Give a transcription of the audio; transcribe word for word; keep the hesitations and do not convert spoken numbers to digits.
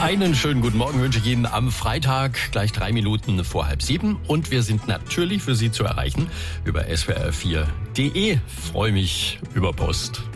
Einen schönen guten Morgen wünsche ich Ihnen am Freitag, gleich drei Minuten vor halb sieben. Und wir sind natürlich für Sie zu erreichen über S W R vier punkt de. Freue mich über Post.